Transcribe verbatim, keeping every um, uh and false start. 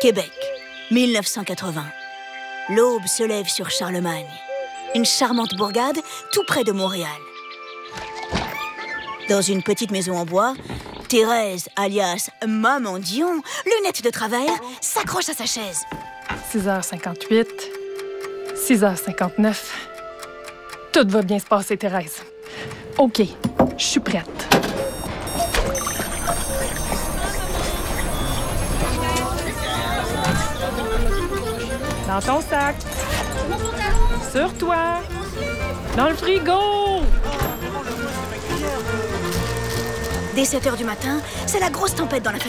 Québec, mille neuf cent quatre-vingts. L'aube se lève sur Charlemagne, une charmante bourgade tout près de Montréal. Dans une petite maison en bois, Thérèse, alias Maman Dion, lunettes de travers, s'accroche à sa chaise. six heures cinquante-huit, six heures cinquante-neuf. Tout va bien se passer, Thérèse. OK, je suis prête. Dans ton sac. Sur toi. Dans le frigo. Dès sept heures du matin, c'est la grosse tempête dans la famille.